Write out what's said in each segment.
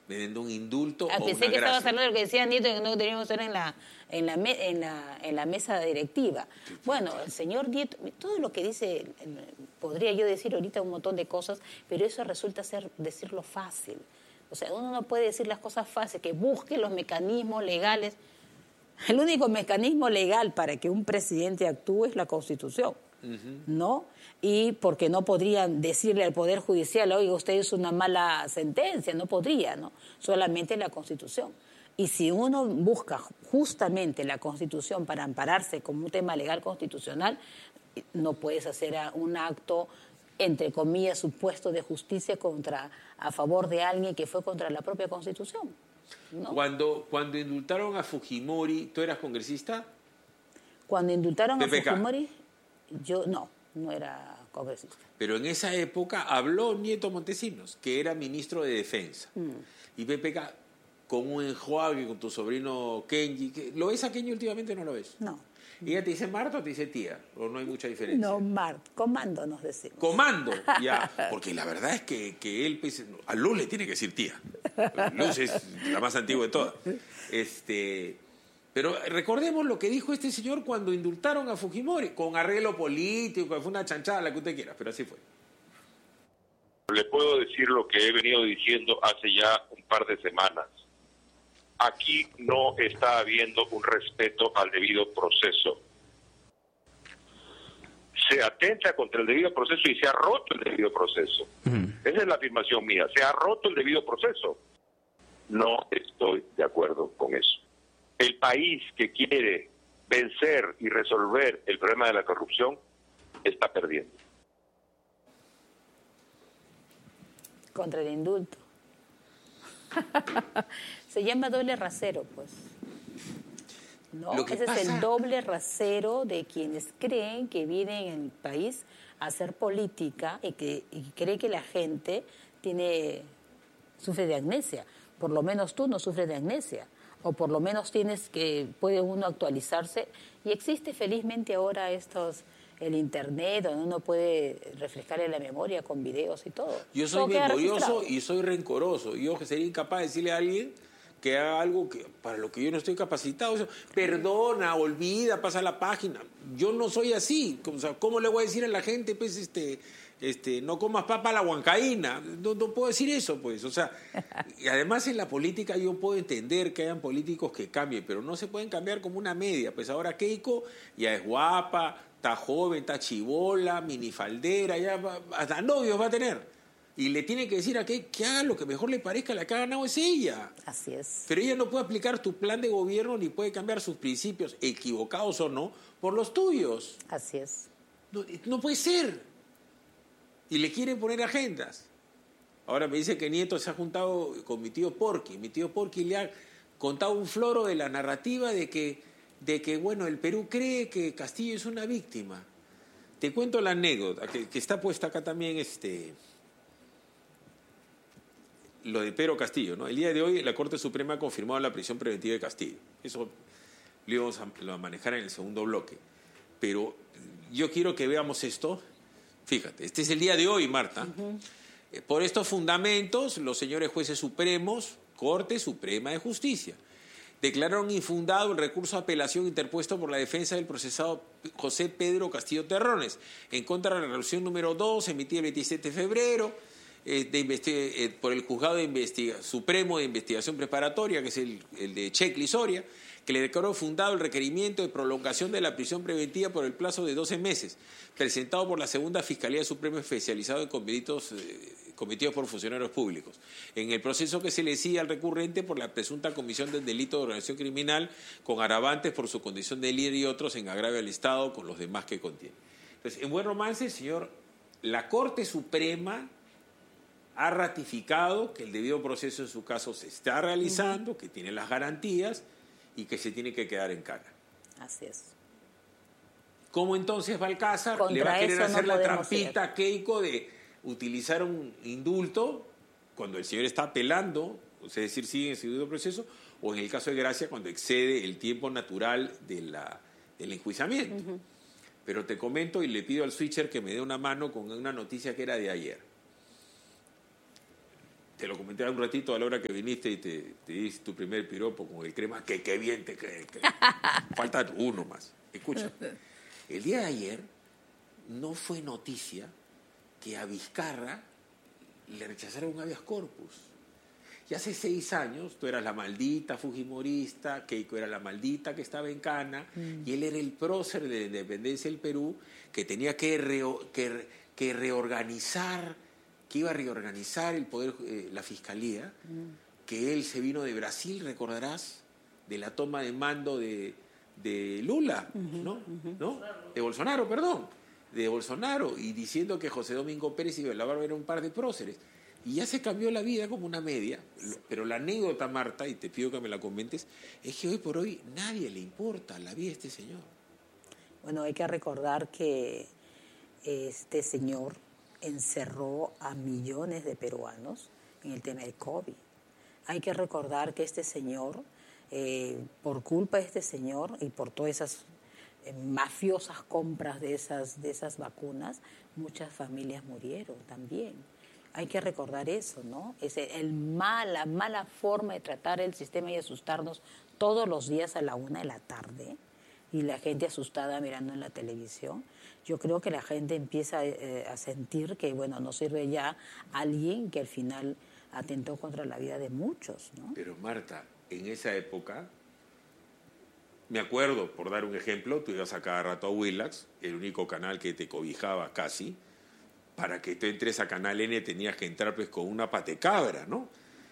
mediante un indulto o una Pensé que gracia. estabas hablando de lo que decía Nieto, que no teníamos que estar en la mesa directiva. Bueno, el señor Nieto, todo lo que dice, podría yo decir ahorita un montón de cosas, pero eso resulta ser decirlo fácil. O sea, uno no puede decir las cosas fáciles, que busque los mecanismos legales. El único mecanismo legal para que un presidente actúe es la Constitución, ¿no? Y porque no podrían decirle al Poder Judicial, oiga, usted hizo una mala sentencia, no podría, ¿no? Solamente la Constitución. Y si uno busca justamente la Constitución para ampararse como un tema legal constitucional, no puedes hacer un acto, entre comillas, supuesto de justicia a favor de alguien que fue contra la propia Constitución, ¿no? Cuando indultaron a Fujimori, ¿tú eras congresista? Cuando indultaron PPK. a Fujimori, yo no era congresista. Pero en esa época habló Nieto Montesinos, que era ministro de Defensa. Y PPK, con un enjuague con tu sobrino Kenji, ¿lo ves a Kenji últimamente o no lo ves? No. ¿Ella te dice Marta o te dice tía? ¿O no hay mucha diferencia? No, Comando nos decimos. Comando, ya. Porque la verdad es que él, pues, a Luz le tiene que decir tía. Luz es la más antigua de todas. Pero recordemos lo que dijo este señor cuando indultaron a Fujimori, con arreglo político, que fue una chanchada, la que usted quiera, pero así fue. Le puedo decir lo que he venido diciendo hace ya un par de semanas. Aquí no está habiendo un respeto al debido proceso. Se atenta contra el debido proceso y se ha roto el debido proceso. Esa es la afirmación mía. Se ha roto el debido proceso. No estoy de acuerdo con eso. El país que quiere vencer y resolver el problema de la corrupción está perdiendo. Contra el indulto. Se llama doble rasero, pues. ¿No? Ese es el doble rasero de quienes creen que vienen en el país a hacer política y cree que la gente sufre de amnesia. Por lo menos tú no sufres de amnesia. O por lo menos puede uno actualizarse. Y existe felizmente ahora el internet, donde uno puede refrescar en la memoria con videos y todo. Yo soy memorioso y soy rencoroso. Yo sería incapaz de decirle a alguien que haga algo para lo que yo no estoy capacitado. Perdona, olvida, pasa la página. Yo no soy así. O sea, ¿cómo le voy a decir a la gente, pues, no comas papa a la huancaína? No puedo decir eso, pues. O sea, y además en la política yo puedo entender que hayan políticos que cambien, pero no se pueden cambiar como una media. Pues ahora Keiko ya es guapa, está joven, está chibola, minifaldera, ya hasta novios va a tener. Y le tiene que decir a que haga lo que mejor le parezca, la que ha ganado es ella. Así es. Pero ella no puede aplicar tu plan de gobierno ni puede cambiar sus principios, equivocados o no, por los tuyos. Así es. No puede ser. Y le quieren poner agendas. Ahora me dice que Nieto se ha juntado con mi tío Porky. Mi tío Porky le ha contado un floro de la narrativa de que bueno, el Perú cree que Castillo es una víctima. Te cuento la anécdota, que está puesta acá también, lo de Pedro Castillo, ¿no? El día de hoy la Corte Suprema ha confirmado la prisión preventiva de Castillo. Eso lo íbamos a manejar en el segundo bloque. Pero yo quiero que veamos esto. Fíjate, este es el día de hoy, Marta. Por estos fundamentos, los señores jueces supremos, Corte Suprema de Justicia, declararon infundado el recurso de apelación interpuesto por la defensa del procesado José Pedro Castillo Terrones en contra de la resolución número 2, emitida el 27 de febrero, por el Juzgado Supremo de Investigación Preparatoria, que es el de Checli Soria, que le declaró fundado el requerimiento de prolongación de la prisión preventiva por el plazo de 12 meses, presentado por la Segunda Fiscalía Suprema especializado en delitos cometidos por funcionarios públicos, en el proceso que se le sigue al recurrente por la presunta comisión del delito de organización criminal, con agravantes por su condición de líder y otros en agravio al Estado con los demás que contiene. Entonces, en buen romance, señor, la Corte Suprema ha ratificado que el debido proceso en su caso se está realizando, que tiene las garantías y que se tiene que quedar en cana. Así es. ¿Cómo entonces Balcázar le va a querer hacer la trampita a Keiko de utilizar un indulto cuando el señor está apelando, es decir, sigue en su debido proceso, o en el caso de Gracia cuando excede el tiempo natural del enjuiciamiento? Pero te comento y le pido al switcher que me dé una mano con una noticia que era de ayer. Te lo comenté un ratito a la hora que viniste y te diste tu primer piropo con el crema, que qué bien te queda el crema. Falta uno más. Escucha, el día de ayer no fue noticia que a Vizcarra le rechazaron un habeas corpus. Y hace 6 años tú eras la maldita fujimorista, Keiko era la maldita que estaba en Cana, y él era el prócer de la independencia del Perú, que tenía que reorganizar, que iba a reorganizar el poder, la fiscalía, que él se vino de Brasil, recordarás, de la toma de mando de Lula, ¿no? De Bolsonaro, perdón, de Bolsonaro, y diciendo que José Domingo Pérez y Bela Barba eran un par de próceres. Y ya se cambió la vida como una media, pero la anécdota, Marta, y te pido que me la comentes, es que hoy por hoy nadie le importa la vida de este señor. Bueno, hay que recordar que este señor encerró a millones de peruanos en el tema del COVID. Hay que recordar que este señor, por culpa de este señor y por todas esas mafiosas compras de esas vacunas, muchas familias murieron también. Hay que recordar eso, ¿no? Es la mala forma de tratar el sistema y asustarnos todos los días a la 1 de la tarde y la gente asustada mirando en la televisión. Yo creo que la gente empieza a sentir que, bueno, no sirve ya alguien que al final atentó contra la vida de muchos, ¿no? Pero Marta, en esa época, me acuerdo, por dar un ejemplo, tú ibas a cada rato a Willax, el único canal que te cobijaba casi. Para que tú entres a Canal N tenías que entrar pues con una patecabra, ¿no?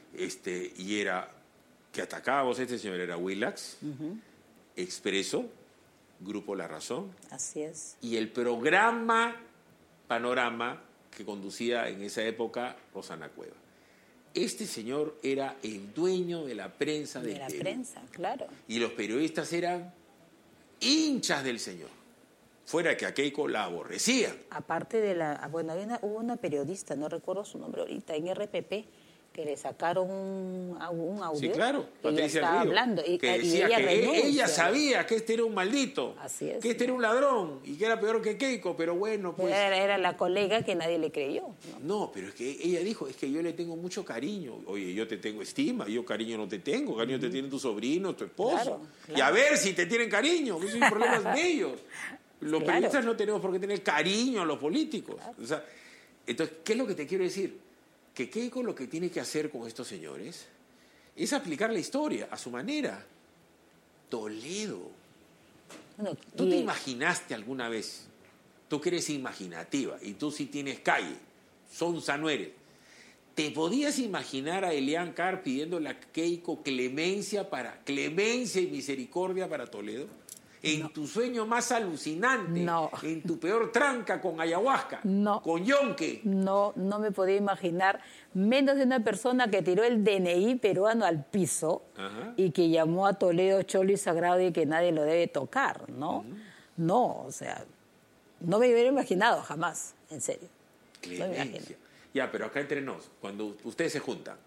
Y era que atacábamos a este señor, era Willax, Expreso, Grupo La Razón. Así es. Y el programa Panorama que conducía en esa época Rosana Cueva. Este señor era el dueño de la prensa del Perú. De la prensa, claro. Y los periodistas eran hinchas del señor. Fuera que a Keiko la aborrecía. Aparte de bueno, hubo una periodista, no recuerdo su nombre ahorita, en RPP, que le sacaron un audio. Sí, claro, Patricia estaba Río, hablando. Que decía ella que ella sabía que este era un maldito. Así es. Que este era un ladrón y que era peor que Keiko, pero bueno, pues... Era la colega que nadie le creyó. No, pero es que ella dijo, es que yo le tengo mucho cariño. Oye, yo te tengo estima, yo cariño no te tengo. Cariño te tienen tus sobrinos, tu esposo. Claro. Y a ver si te tienen cariño, que son problemas de ellos. Los periodistas no tenemos por qué tener cariño a los políticos. Claro. O sea, entonces, ¿qué es lo que te quiero decir? Que Keiko lo que tiene que hacer con estos señores es aplicar la historia a su manera. Toledo. Bueno, ¿tú te imaginaste alguna vez? Tú que eres imaginativa y tú sí tienes calle, sonsa no eres. ¿Te podías imaginar a Elian Carr pidiéndole a Keiko clemencia y misericordia para Toledo? En tu sueño más alucinante, en tu peor tranca con ayahuasca, con yonque. No me podía imaginar, menos de una persona que tiró el DNI peruano al piso y que llamó a Toledo cholo y sagrado y que nadie lo debe tocar, ¿no? No, o sea, no me hubiera imaginado jamás, en serio. Clemencia. Ya, pero acá entre nos, cuando ustedes se juntan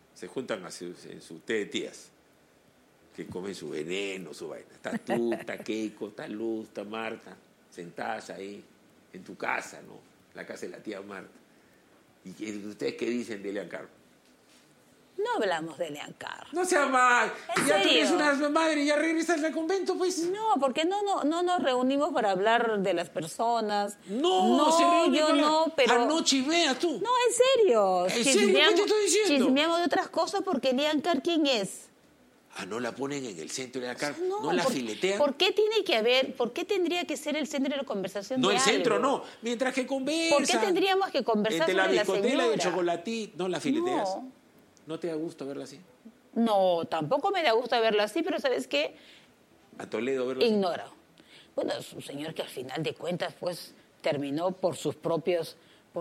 en su té de tías, que comen su veneno, su vaina. Está tú, está Keiko, está Luz, está Marta, sentadas ahí, en tu casa, ¿no? La casa de la tía Marta. ¿Y ustedes qué dicen de Elian Carr? No hablamos de Elian Carr. No sea mal. Ya tú eres una madre y ya regresas al convento, pues. No, porque no nos reunimos para hablar de las personas. No, se reúnen pero... Anoche y vea tú. No, en serio. ¿En serio? ¿Qué te estoy diciendo? Chismeamos de otras cosas porque Elian Carr, ¿quién es? No la ponen en el centro de la cara, no la filetean. ¿Por qué tendría que ser el centro de la conversación de algo? No, el centro no, mientras que conversan. ¿Por qué tendríamos que conversar sobre la señora? Entre la bicotela y el chocolatí, ¿no la fileteas? ¿No te da gusto verla así? No, tampoco me da gusto verla así, pero ¿sabes qué? A Toledo verla así. Ignora. Bueno, es un señor que al final de cuentas, pues, terminó por sus propias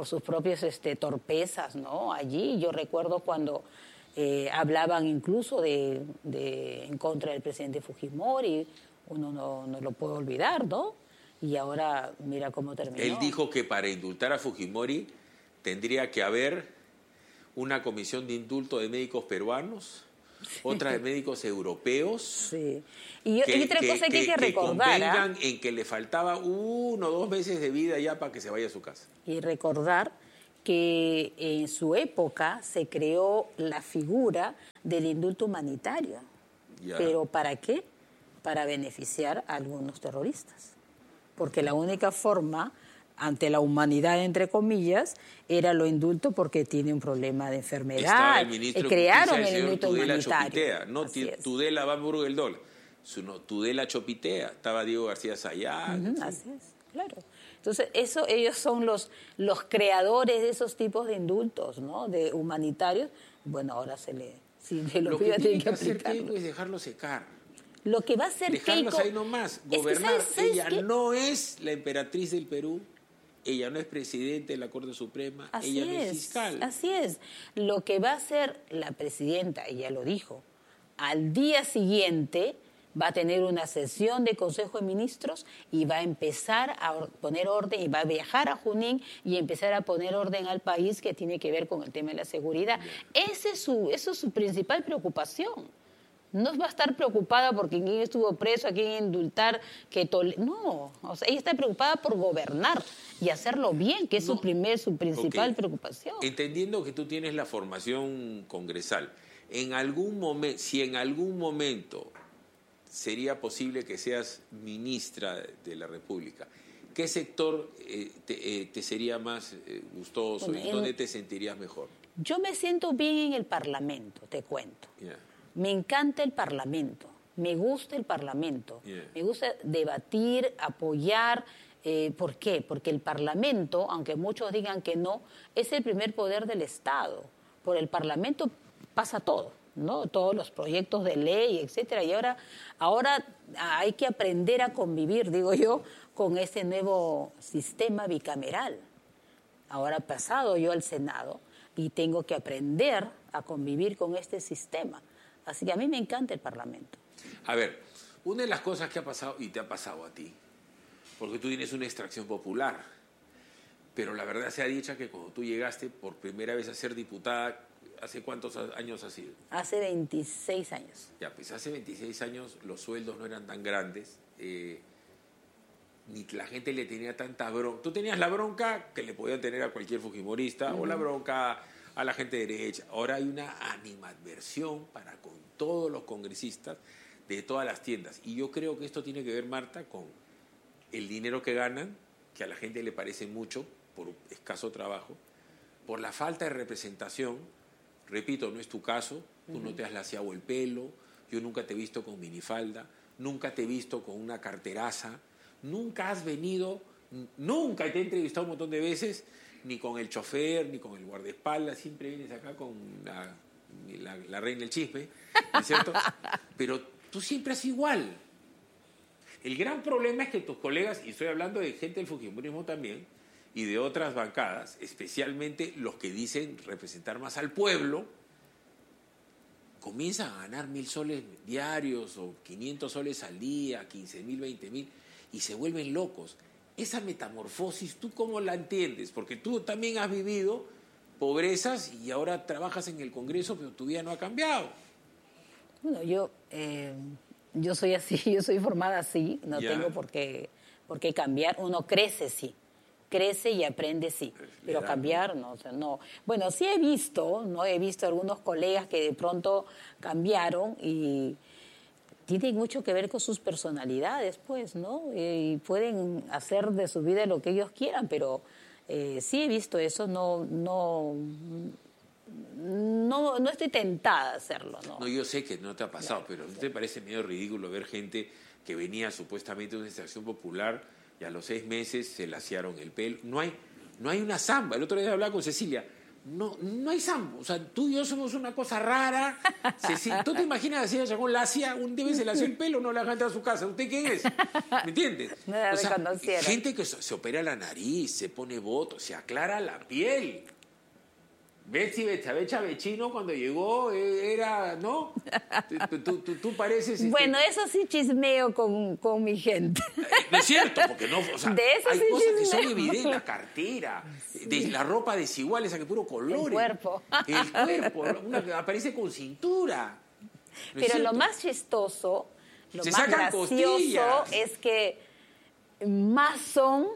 torpezas, ¿no? Allí yo recuerdo cuando... hablaban incluso en contra del presidente Fujimori, uno no lo puede olvidar, ¿no? Y ahora mira cómo terminó. Él dijo que para indultar a Fujimori tendría que haber una comisión de indulto de médicos peruanos, otra de médicos europeos. Sí. Y otra cosa que hay que recordar. Que convengan en que le faltaba 1 o 2 meses de vida ya para que se vaya a su casa. Y recordar que en su época se creó la figura del indulto humanitario. Ya. ¿Pero para qué? Para beneficiar a algunos terroristas. Porque la única forma, ante la humanidad, entre comillas, era lo indulto porque tiene un problema de enfermedad. Estaba el ministro de crearon Justicia, el indulto Tudela humanitario. Chopitea, no Así es. Tudela va por el dólar. Tudela Chopitea, estaba Diego García Sayán. Ujú, así es, claro. Entonces, ellos son los creadores de esos tipos de indultos, ¿no? De humanitarios. Bueno, ahora si Lo que tiene que hacer Keiko es dejarlo secar. Lo que va a hacer Dejarlos Keiko ahí nomás, es que, gobernar. ¿sabes Ella qué? no es la emperatriz del Perú, ella no es presidente de la Corte Suprema, ella no es fiscal. Así es. Lo que va a hacer la presidenta, ella lo dijo, al día siguiente va a tener una sesión de Consejo de Ministros y va a empezar a poner orden y va a viajar a Junín y empezar a poner orden al país que tiene que ver con el tema de la seguridad. Esa es su principal preocupación. No va a estar preocupada por quién estuvo preso, a quién indultar, no, o sea, ella está preocupada por gobernar y hacerlo bien, que es su principal preocupación. Entendiendo que tú tienes la formación congresal, si en algún momento sería posible que seas ministra de la República, ¿qué sector te sería más gustoso y dónde te sentirías mejor? Yo me siento bien en el Parlamento, te cuento. Yeah. Me encanta el Parlamento, me gusta el Parlamento, Yeah. me gusta debatir, apoyar. ¿Por qué? Porque el Parlamento, aunque muchos digan que no, es el primer poder del Estado. Por el Parlamento pasa todo, ¿no? Todos los proyectos de ley, etcétera. Y ahora hay que aprender a convivir, digo yo, con ese nuevo sistema bicameral. Ahora he pasado yo al Senado y tengo que aprender a convivir con este sistema. Así que a mí me encanta el Parlamento. A ver, una de las cosas que ha pasado, y te ha pasado a ti, porque tú tienes una extracción popular, pero la verdad sea dicha que cuando tú llegaste por primera vez a ser diputada, ¿hace cuántos años ha sido? Hace 26 años. Ya, pues hace 26 años los sueldos no eran tan grandes, ni la gente le tenía tanta bronca. Tú tenías la bronca que le podían tener a cualquier fujimorista, o la bronca a la gente de derecha. Ahora hay una animadversión para con todos los congresistas de todas las tiendas. Y yo creo que esto tiene que ver, Marta, con el dinero que ganan, que a la gente le parece mucho por escaso trabajo, por la falta de representación. Repito, no es tu caso, tú no te has laseado el pelo, yo nunca te he visto con minifalda, nunca te he visto con una carteraza, nunca has venido, nunca te he entrevistado un montón de veces, ni con el chofer, ni con el guardaespaldas, siempre vienes acá con la reina del chisme, ¿no es cierto? Pero tú siempre has igual. El gran problema es que tus colegas, y estoy hablando de gente del fujimorismo también, y de otras bancadas, especialmente los que dicen representar más al pueblo, comienzan a ganar 1.000 soles diarios o 500 soles al día, 15.000, 20.000, y se vuelven locos. Esa metamorfosis, ¿tú cómo la entiendes? Porque tú también has vivido pobrezas y ahora trabajas en el Congreso, pero tu vida no ha cambiado. Bueno, yo soy así, yo soy formada así, no tengo por qué cambiar. Uno crece y aprende, sí, pero cambiar no, o sea, no. Bueno, sí he visto algunos colegas que de pronto cambiaron y tiene mucho que ver con sus personalidades, pues, ¿no? Y pueden hacer de su vida lo que ellos quieran, pero sí he visto eso, no estoy tentada a hacerlo, ¿no? No, yo sé que no te ha pasado, pero ¿no te parece medio ridículo ver gente que venía supuestamente de una extracción popular y a los 6 meses se lasearon el pelo? No hay una samba. El otro día hablaba con Cecilia. No hay samba. O sea, tú y yo somos una cosa rara. ¿Tú te imaginas a Cecilia Chacón lacia? Un día se lació el pelo, no la gente a su casa. ¿Usted quién es? ¿Me entiendes? No la o sea, reconociera. gente que se opera la nariz, se pone botox, se aclara la piel. Betsy Chavechino cuando llegó era, ¿no? Tú pareces... Bueno, eso sí chismeo con mi gente. No es cierto, porque no... O sea, de eso hay sí cosas que chismeo. son evidentes, la cartera, de la ropa desigual, esa que puro color. El cuerpo. El cuerpo, una que aparece con cintura. ¿No es Pero lo cierto? más chistoso, lo Se más sacan gracioso costillas. es que más son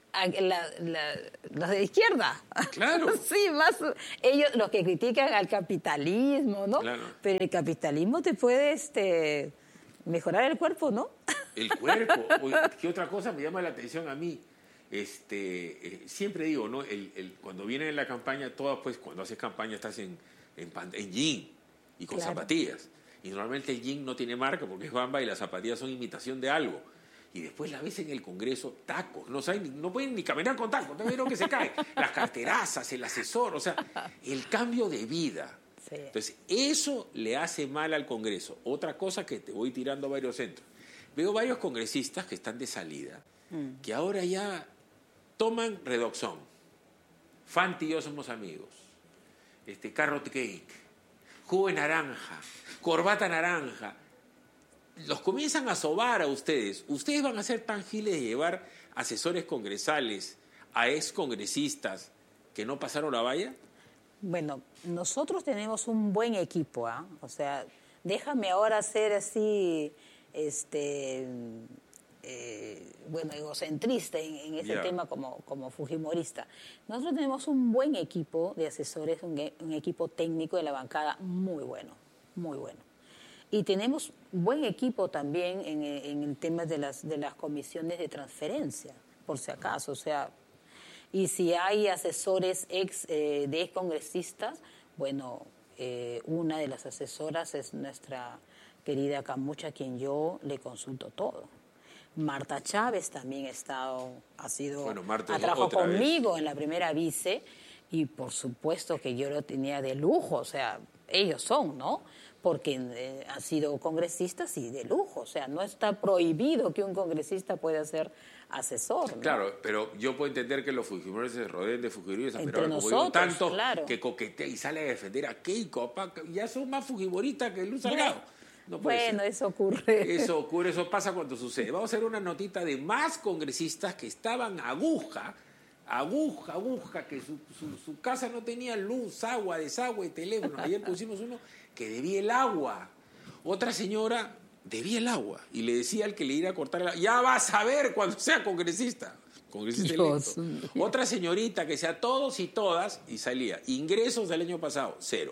los de izquierda. Claro. Sí, más ellos los que critican al capitalismo, ¿no? Claro. Pero el capitalismo te puede mejorar el cuerpo, ¿no? El cuerpo. ¿Qué otra cosa me llama la atención a mí? Siempre digo, ¿no? Cuando viene en la campaña, cuando haces campaña estás en jean y con zapatillas. Y normalmente el jean no tiene marca porque es bamba y las zapatillas son imitación de algo. Y después la ves en el Congreso, tacos, no pueden ni caminar con tacos, ¿no vieron que se caen? Las carterazas, el asesor, o sea, el cambio de vida. Sí. Entonces, eso le hace mal al Congreso. Otra cosa que te voy tirando a varios centros. Veo varios congresistas que están de salida, que ahora ya toman Redoxon. Fanti y yo somos amigos. Carrot cake, jugo de naranja, corbata naranja. Los comienzan a sobar a ustedes. ¿Ustedes van a ser tan giles de llevar asesores congresales a excongresistas que no pasaron la valla? Bueno, nosotros tenemos un buen equipo, ¿eh? O sea, déjame ahora ser así, egocentrista en ese tema como fujimorista. Nosotros tenemos un buen equipo de asesores, un equipo técnico de la bancada muy bueno, muy bueno. Y tenemos buen equipo también en el tema de las comisiones de transferencia, por si acaso. O sea, y si hay asesores de excongresistas, bueno, una de las asesoras es nuestra querida Camucha, a quien yo le consulto todo. Marta Chávez también ha trabajado conmigo en la primera vice, y por supuesto que yo lo tenía de lujo, o sea, ellos son, ¿no? Porque han sido congresistas y de lujo, o sea, no está prohibido que un congresista pueda ser asesor, ¿no? Claro, pero yo puedo entender que los fujimoristas se rodeen de fujimoristas, entre pero nosotros, como yo tanto claro, que coquetea y sale a defender a Keiko, ya son más fujimoristas que Luz Salgado. No puede bueno, ser. eso ocurre. Eso pasa cuando sucede. Vamos a hacer una notita de más congresistas que estaban aguja, que su casa no tenía luz, agua, desagüe, teléfono. Ayer pusimos uno que debía el agua. Otra señora debía el agua y le decía al que le iba a cortar el agua, ya vas a ver cuando sea congresista electo. Otra señorita que sea todos y todas, y salía. Ingresos del año pasado, cero.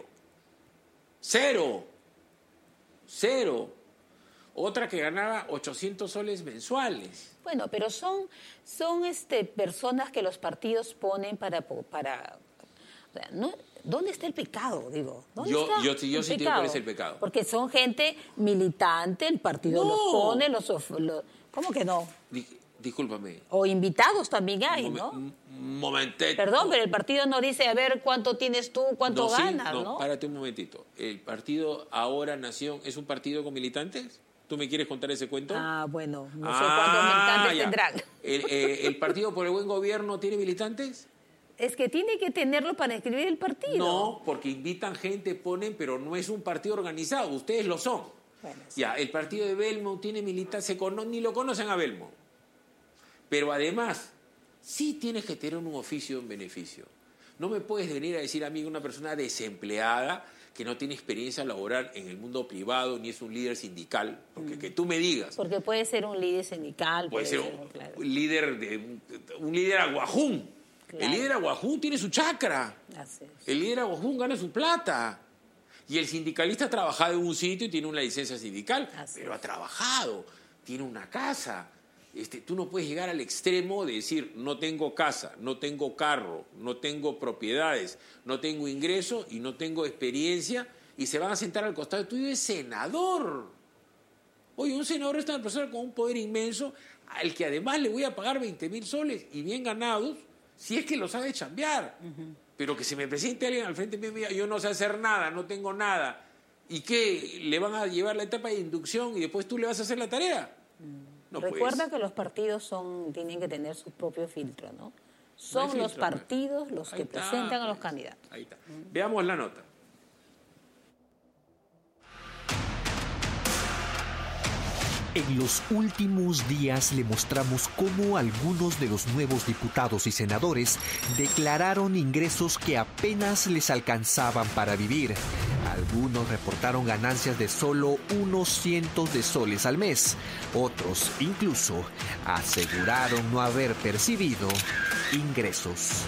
Otra que ganaba 800 soles mensuales. Bueno, pero son personas que los partidos ponen para o sea, ¿no? ¿Dónde está el pecado? Digo, yo sí digo cuál es el pecado. Porque son gente militante, el partido los pone, ¿cómo que no? Discúlpame. O invitados también hay, ¿no? Momentito. Perdón, pero el partido no dice, a ver, cuánto tienes tú, cuánto ganas, ¿no? Párate un momentito. ¿El partido Ahora Nación es un partido con militantes? ¿Tú me quieres contar ese cuento? Bueno, no sé cuántos militantes tendrán. ¿El Partido por el Buen Gobierno tiene militantes? Es que tiene que tenerlo para escribir el partido. No, porque invitan gente, ponen, pero no es un partido organizado. Ustedes lo son. Bueno, sí. Ya, el partido de Belmo tiene militantes, ni lo conocen a Belmo. Pero además, sí tienes que tener un oficio en beneficio. No me puedes venir a decir a mí una persona desempleada que no tiene experiencia laboral en el mundo privado ni es un líder sindical, porque que tú me digas. Porque puede ser un líder sindical. Puede ser un líder aguajún. Claro. El líder aguajún tiene su chacra. Así es. El líder aguajún gana su plata. Y el sindicalista ha trabajado en un sitio y tiene una licencia sindical, pero ha trabajado, tiene una casa. Tú no puedes llegar al extremo de decir, no tengo casa, no tengo carro, no tengo propiedades, no tengo ingreso y no tengo experiencia, y se van a sentar al costado tuyo, es senador. Oye, un senador es una persona con un poder inmenso, al que además le voy a pagar 20,000 soles y bien ganados, si es que lo sabe chambear. Pero que se me presente alguien al frente mío y me diga, yo no sé hacer nada, no tengo nada, ¿y qué? ¿Le van a llevar la etapa de inducción y después tú le vas a hacer la tarea? No, recuerda pues, que los partidos tienen que tener su propio filtro, ¿no? Son los partidos los que presentan a los candidatos. Ahí está. Veamos la nota. En los últimos días le mostramos cómo algunos de los nuevos diputados y senadores declararon ingresos que apenas les alcanzaban para vivir. Algunos reportaron ganancias de solo unos cientos de soles al mes. Otros, incluso, aseguraron no haber percibido ingresos.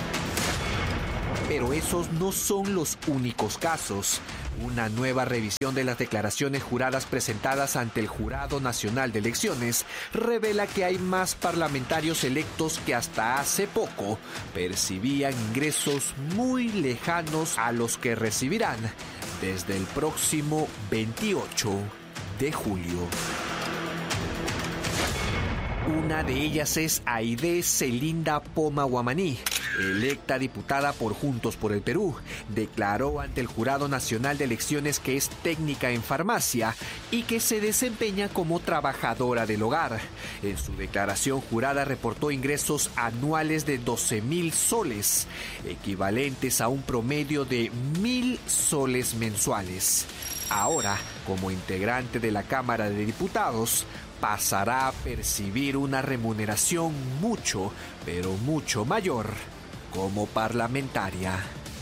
Pero esos no son los únicos casos. Una nueva revisión de las declaraciones juradas presentadas ante el Jurado Nacional de Elecciones revela que hay más parlamentarios electos que hasta hace poco percibían ingresos muy lejanos a los que recibirán desde el próximo 28 de julio. Una de ellas es Aide Celinda Poma Guamaní, electa diputada por Juntos por el Perú. Declaró ante el Jurado Nacional de Elecciones que es técnica en farmacia y que se desempeña como trabajadora del hogar. En su declaración jurada reportó ingresos anuales de 12,000 soles, equivalentes a un promedio de 1,000 soles mensuales. Ahora, como integrante de la Cámara de Diputados, pasará a percibir una remuneración mucho, pero mucho mayor como parlamentaria.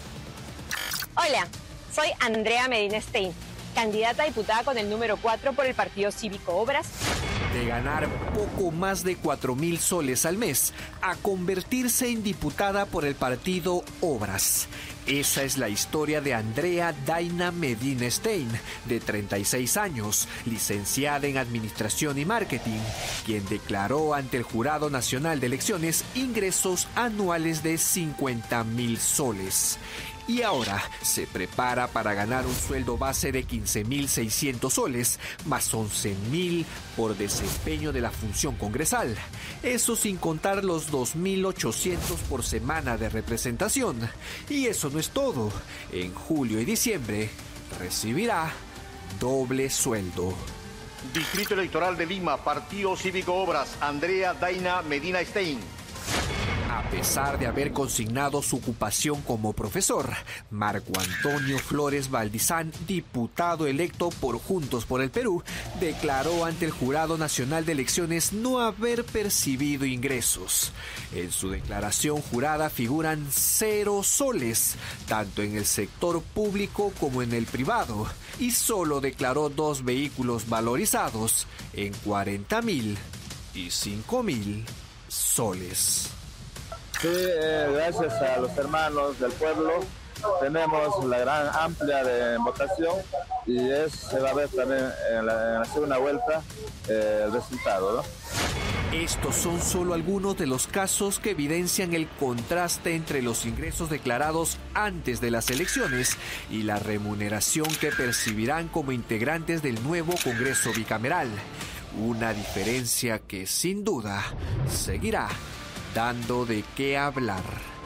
Hola, soy Andrea Medina Stein, candidata a diputada con el número 4 por el Partido Cívico Obras. De ganar poco más de 4,000 soles al mes a convertirse en diputada por el partido Obras. Esa es la historia de Andrea Daina Medina Stein, de 36 años, licenciada en Administración y Marketing, quien declaró ante el Jurado Nacional de Elecciones ingresos anuales de 50,000 soles. Y ahora se prepara para ganar un sueldo base de 15,600 soles, más 11,000 por desempeño de la función congresal. Eso sin contar los 2,800 por semana de representación. Y eso no es todo. En julio y diciembre recibirá doble sueldo. Distrito Electoral de Lima, Partido Cívico Obras, Andrea Daina Medina Stein. A pesar de haber consignado su ocupación como profesor, Marco Antonio Flores Valdizán, diputado electo por Juntos por el Perú, declaró ante el Jurado Nacional de Elecciones no haber percibido ingresos. En su declaración jurada figuran 0 soles, tanto en el sector público como en el privado, y solo declaró 2 vehículos valorizados en 40,000 y 5,000 soles. Sí, gracias a los hermanos del pueblo tenemos la gran amplia de votación y se va a ver también en la segunda vuelta el resultado, ¿no? Estos son solo algunos de los casos que evidencian el contraste entre los ingresos declarados antes de las elecciones y la remuneración que percibirán como integrantes del nuevo Congreso bicameral. Una diferencia que sin duda seguirá dando de qué hablar.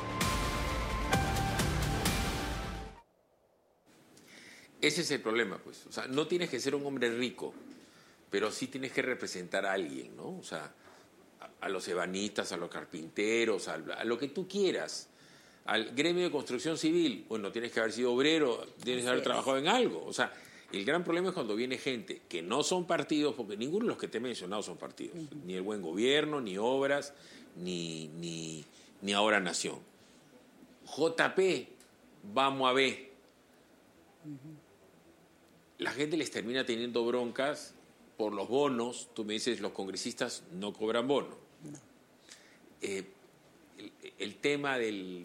Ese es el problema, pues. O sea, no tienes que ser un hombre rico, pero sí tienes que representar a alguien, ¿no? O sea, a los ebanistas, a los carpinteros, a lo que tú quieras. Al gremio de construcción civil, bueno, tienes que haber sido obrero, tienes que haber trabajado en algo. O sea, el gran problema es cuando viene gente que no son partidos, porque ninguno de los que te he mencionado son partidos. Ni el Buen Gobierno, ni Obras, ni Ahora Nación. JP, vamos a ver. La gente les termina teniendo broncas por los bonos. Tú me dices, los congresistas no cobran bono. No. El tema del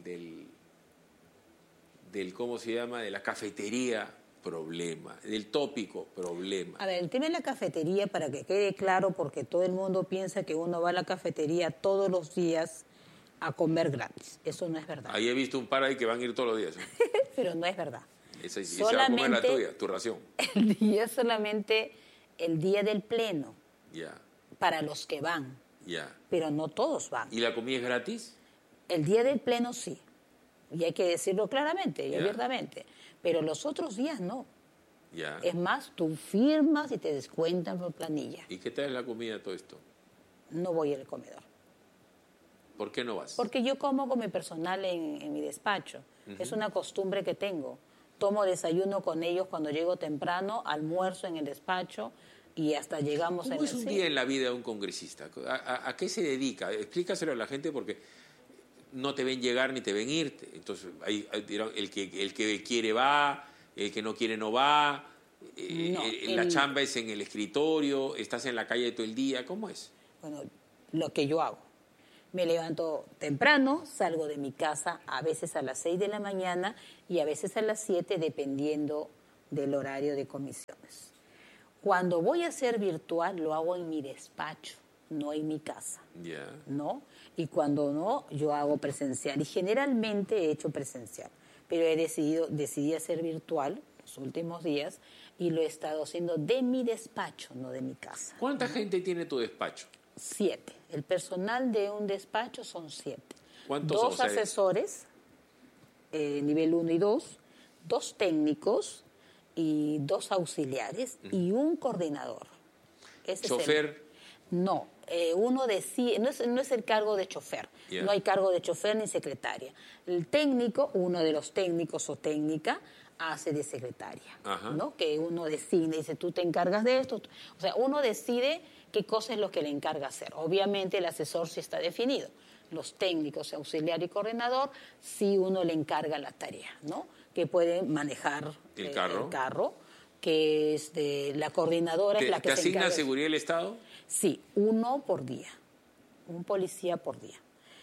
¿cómo se llama? De la cafetería, problema. Del tópico, problema. A ver, el tema de la cafetería, para que quede claro, porque todo el mundo piensa que uno va a la cafetería todos los días a comer gratis. Eso no es verdad. Ahí he visto un par ahí que van a ir todos los días. Pero no es verdad. Esa va a comer la tuya, tu ración. El día solamente, el día del pleno. Ya. Para los que van. Ya. Pero no todos van. ¿Y la comida es gratis? El día del pleno sí. Y hay que decirlo claramente y abiertamente. Pero los otros días no. Ya. Es más, tú firmas y te descuentan por planilla. ¿Y qué tal es la comida todo esto? No voy al comedor. ¿Por qué no vas? Porque yo como con mi personal en mi despacho. Es una costumbre que tengo. Tomo desayuno con ellos cuando llego temprano, almuerzo en el despacho y hasta llegamos ¿Cómo es un día en la vida de un congresista? ¿A qué se dedica? Explícaselo a la gente porque no te ven llegar ni te ven irte. Entonces, el que quiere va, el que no quiere no va, No, la chamba es en el escritorio, estás en la calle todo el día, ¿cómo es? Bueno, lo que yo hago. Me levanto temprano, salgo de mi casa a veces a las 6 de la mañana y a veces a las 7, dependiendo del horario de comisiones. Cuando voy a hacer virtual, lo hago en mi despacho, no en mi casa. Ya. ¿No? Y cuando no, yo hago presencial. Y generalmente he hecho presencial. Pero decidí hacer virtual los últimos días y lo he estado haciendo de mi despacho, no de mi casa. ¿Cuánta gente tiene tu despacho? 7. El personal de un despacho son 7. ¿Cuántos 2 asesores, nivel 1 y 2, 2 técnicos y 2 auxiliares y un coordinador. Ese ¿Chofer? No, uno decide, no es el cargo de chofer, Yeah. No hay cargo de chofer ni secretaria. El técnico, uno de los técnicos o técnica, hace de secretaria, Ajá. ¿no? Que uno decide, dice, tú te encargas de esto. O sea, uno decide qué cosa es lo que le encarga hacer. Obviamente el asesor sí está definido. Los técnicos, auxiliar y coordinador, sí uno le encarga la tarea, ¿no? Que puede manejar el carro, que es la coordinadora es la que ¿Te se asigna encarga. seguridad del Estado? Sí, 1 por día, un policía por día.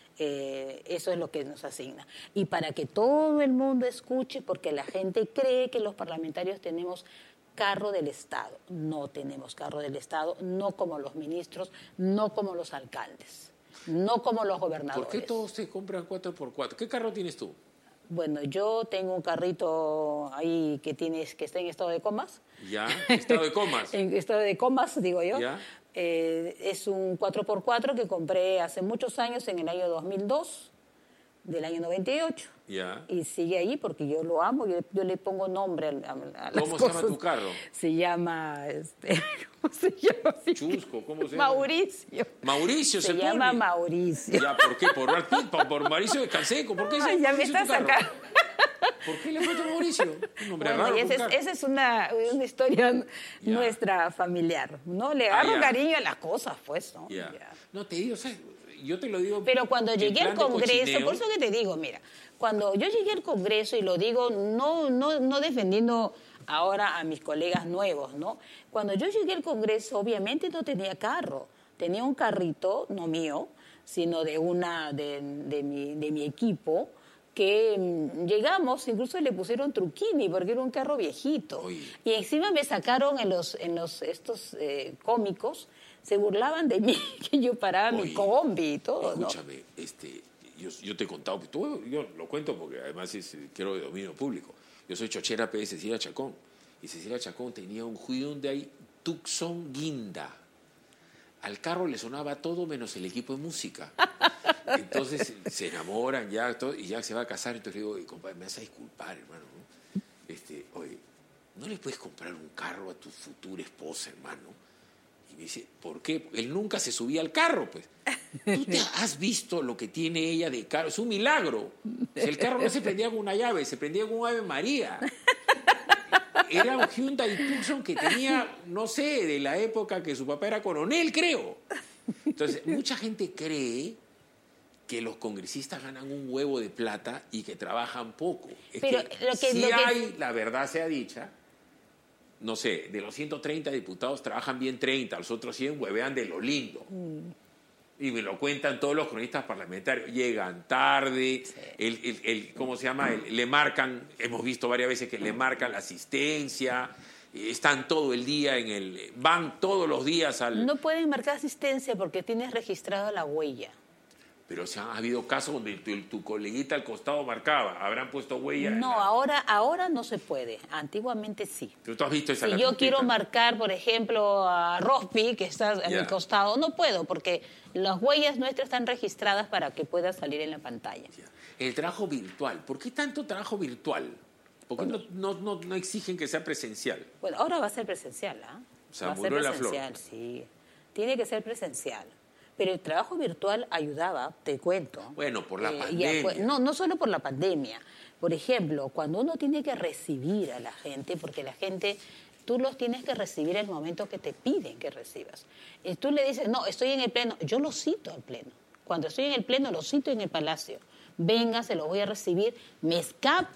Eso es lo que nos asigna. Y para que todo el mundo escuche, porque la gente cree que los parlamentarios tenemos carro del Estado. No tenemos carro del Estado, no como los ministros, no como los alcaldes, no como los gobernadores. ¿Por qué todos te compran 4x4? ¿Qué carro tienes tú? Bueno, yo tengo un carrito ahí que está en estado de comas. ¿Ya? ¿Estado de comas? En estado de comas, digo yo. ¿Ya? Es un 4x4 que compré hace muchos años, en el año 2002, del año 98. ¿Ya? Y sigue ahí porque yo lo amo, yo le pongo nombre a las ¿Cómo se llama tu carro? Se llama, ¿cómo se llama? Chusco, ¿cómo se llama? Mauricio. Mauricio Se llama Mauricio. ¿Ya? ¿Por qué? ¿Por Brad Pitt? ¿Por Mauricio de Canseco? ¿Por qué Ay, ya me Mauricio estás tu carro? acá. ¿Por qué le falta Mauricio? Un nombre Bueno, raro. y esa es una historia Ya. nuestra familiar, ¿no? Le agarro ya. cariño a las cosas, pues, ¿no? Ya. Ya. No, te digo, o sea, yo te lo digo. Pero cuando en llegué al plan de Congreso, cochineo, por eso que te digo, mira, cuando yo llegué al Congreso, y lo digo no defendiendo ahora a mis colegas nuevos, ¿no? Cuando yo llegué al Congreso, obviamente no tenía carro, tenía un carrito, no mío, sino de mi equipo, que llegamos, incluso le pusieron truquini porque era un carro viejito. Oye. Y encima me sacaron en estos cómicos, se burlaban de mí, que yo paraba mi Oye, combi y todo, ¿no? Escúchame, yo te he contado, yo lo cuento porque además quiero de dominio público. Yo soy chochera de Cecilia Chacón. Y Cecilia Chacón tenía un Hyundai Tucson Guinda. Al carro le sonaba todo menos el equipo de música. Entonces se enamoran ya todo, y ya se va a casar. Entonces le digo, compadre, me vas a disculpar, hermano, ¿no? Oye, ¿no le puedes comprar un carro a tu futura esposa, hermano? Y me dice, ¿por qué? Él nunca se subía al carro, pues. ¿Tú te has visto lo que tiene ella de carro? Es un milagro. O sea, el carro no se prendía con una llave, se prendía con un Ave María. Era un Hyundai Tucson que tenía, no sé, de la época que su papá era coronel, creo. Entonces, mucha gente cree que los congresistas ganan un huevo de plata y que trabajan poco. Es Pero hay, la verdad sea dicha, no sé, de los 130 diputados trabajan bien 30, los otros 100 huevean de lo lindo. Y me lo cuentan todos los cronistas parlamentarios. Llegan tarde, ¿cómo se llama? Le marcan, hemos visto varias veces que le marcan la asistencia, están todo el día van todos los días al... No pueden marcar asistencia porque tienes registrada la huella. Pero ha habido casos donde tu coleguita al costado marcaba, habrán pusto huella. No, ahora no se puede. Antiguamente sí. ¿Tú has visto esa? Si yo quiero marcar, por ejemplo, a Rospi, que está a mi costado, no puedo porque las huellas nuestras están registradas para que pueda salir en la pantalla. El trabajo virtual. ¿Por qué tanto trabajo virtual? ¿Por qué no exigen que sea presencial? Bueno, ahora va a ser presencial, ¿ah? O sea, va a ser murió la presencial, flor. sí. Tiene que ser presencial. Pero el trabajo virtual ayudaba, te cuento. Bueno, por la pandemia. No solo por la pandemia. Por ejemplo, cuando uno tiene que recibir a la gente, porque la gente, tú los tienes que recibir en el momento que te piden que recibas. Y tú le dices, no, estoy en el pleno. Yo lo cito al pleno. Cuando estoy en el pleno, lo cito en el palacio. Venga, se lo voy a recibir. Me escapo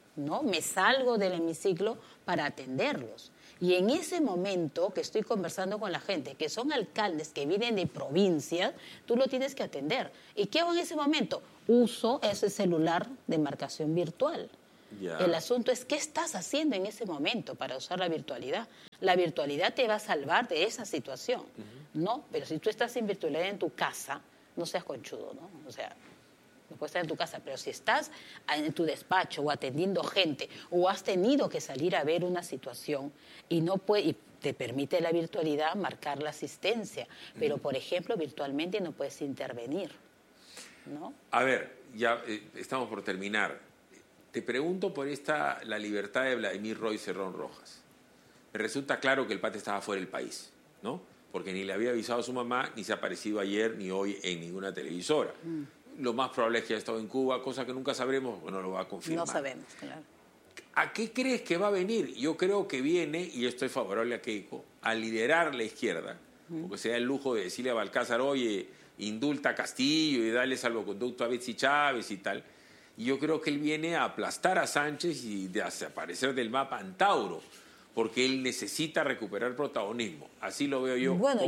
¿no? Me salgo del hemiciclo para atenderlos. Y en ese momento que estoy conversando con la gente, que son alcaldes que vienen de provincias, tú lo tienes que atender. ¿Y qué hago en ese momento? Uso ese celular de marcación virtual. Ya. El asunto es qué estás haciendo en ese momento para usar la virtualidad. La virtualidad te va a salvar de esa situación, ¿no? Pero si tú estás en virtualidad en tu casa, no seas conchudo, ¿no? O sea, no puedes estar en tu casa, pero si estás en tu despacho o atendiendo gente o has tenido que salir a ver una situación y no puede, y te permite la virtualidad marcar la asistencia, pero por ejemplo virtualmente no puedes intervenir, ¿no? A ver, ya estamos por terminar. Te pregunto por la libertad de Vladimir Roy Cerrón Rojas. Me resulta claro que el pata estaba fuera del país, ¿no? Porque ni le había avisado a su mamá, ni se ha aparecido ayer ni hoy en ninguna televisora. Lo más probable es que haya estado en Cuba, cosa que nunca sabremos, no lo va a confirmar. No sabemos, claro. ¿A qué crees que va a venir? Yo creo que viene, y yo estoy favorable a Keiko, a liderar la izquierda, porque se da el lujo de decirle a Balcázar, oye, indulta a Castillo y dale salvoconducto a Betsy Chávez y tal. Y yo creo que él viene a aplastar a Sánchez y desaparecer del mapa Antauro, porque él necesita recuperar protagonismo. Así lo veo yo. Bueno,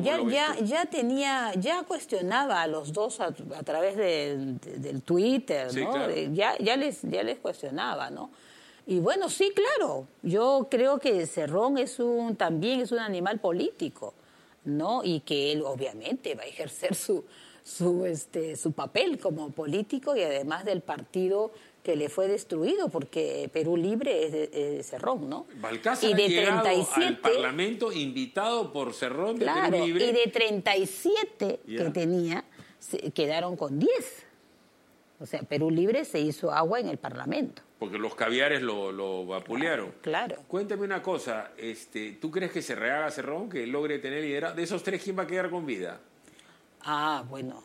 ya cuestionaba a los dos a través del Twitter, ¿no? Sí, claro. Ya les cuestionaba, ¿no? Y bueno, sí, claro. Yo creo que Cerrón también es un animal político, ¿no? Y que él obviamente va a ejercer su papel como político y además del partido que le fue destruido, porque Perú Libre es de Cerrón, ¿no? Balcázar ha llegado al Parlamento invitado por Cerrón de Perú Libre. Y de 37 que tenía, quedaron con 10. O sea, Perú Libre se hizo agua en el Parlamento. Porque los caviares lo vapulearon. Claro. Cuéntame una cosa, ¿tú crees que se rehaga Cerrón, que logre tener liderazgo? De esos 3, ¿quién va a quedar con vida? Bueno.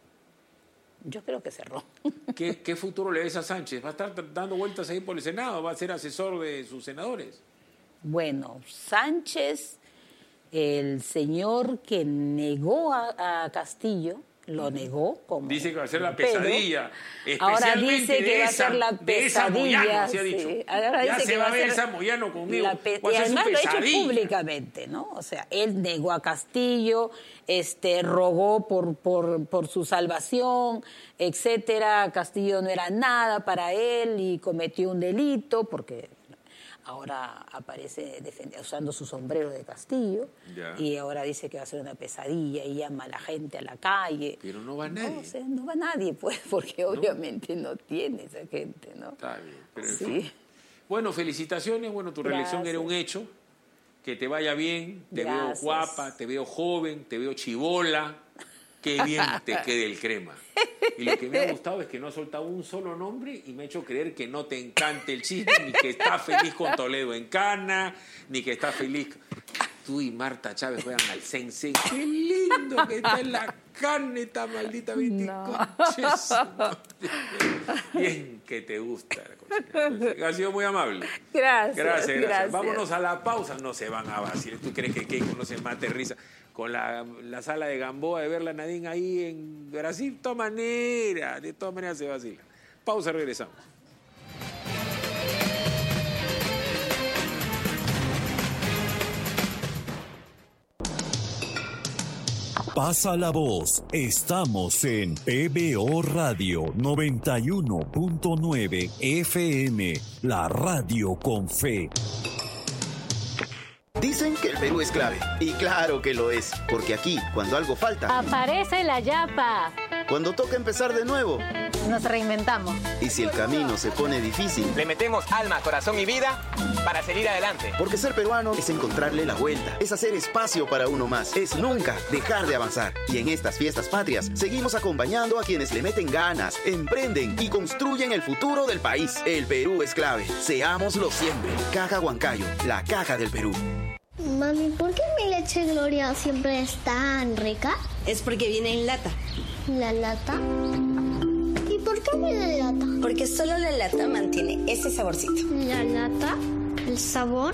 Yo creo que Cerrón. ¿Qué futuro le ves a Sánchez? ¿Va a estar dando vueltas ahí por el Senado? ¿Va a ser asesor de sus senadores? Bueno, Sánchez, el señor que negó a Castillo, lo negó como... Dice que va a ser la pesadilla. Ahora dice que va a ser la pesadilla. Moyano, se ha dicho. Sí. Ahora ya dice se que va a ver esa Moyano conmigo. Y además lo ha hecho públicamente, ¿no? O sea, él negó a Castillo, rogó por su salvación, etcétera. Castillo no era nada para él y cometió un delito porque... Ahora aparece usando su sombrero de Castillo y ahora dice que va a ser una pesadilla y llama a la gente a la calle. Pero no va nadie. No va nadie, pues, porque obviamente no tiene esa gente, ¿no? Está bien, pero en fin. Bueno, felicitaciones. Bueno, tu reelección era un hecho. Que te vaya bien. Te veo guapa, te veo joven, te veo chibola. Qué bien te quede el crema. Y lo que me ha gustado es que no ha soltado un solo nombre y me ha hecho creer que no te encanta el chisme, ni que estás feliz con Toledo en Cana, ni que estás feliz. Tú y Marta Chávez juegan al Sensei. ¡Qué lindo que está en la carne esta maldita viticonches! No. Bien que te gusta la cocina. Ha sido muy amable. Gracias. Vámonos a la pausa. No se van a vacilar. ¿Tú crees que Keiko no se mate risa? Con la sala de Gamboa de verla Nadine ahí en Brasil, de todas maneras se vacila. Pausa, regresamos. Pasa la voz, estamos en PBO Radio 91.9 FM, la radio con fe. Dicen que el Perú es clave, y claro que lo es, porque aquí, cuando algo falta, aparece la yapa. Cuando toca empezar de nuevo, nos reinventamos. Y si el camino se pone difícil, le metemos alma, corazón y vida para seguir adelante. Porque ser peruano es encontrarle la vuelta, es hacer espacio para uno más, es nunca dejar de avanzar. Y en estas fiestas patrias, seguimos acompañando a quienes le meten ganas, emprenden y construyen el futuro del país. El Perú es clave, seámoslo siempre. Caja Huancayo, la caja del Perú. Mami, ¿por qué mi leche Gloria siempre es tan rica? Es porque viene en lata. ¿La lata? ¿Y por qué viene en lata? Porque solo la lata mantiene ese saborcito. ¿La lata? ¿El sabor?